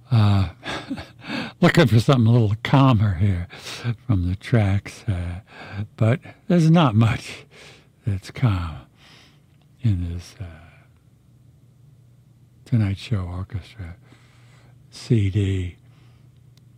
Uh, looking for something a little calmer here from the tracks, but there's not much that's calm in this Tonight Show Orchestra CD.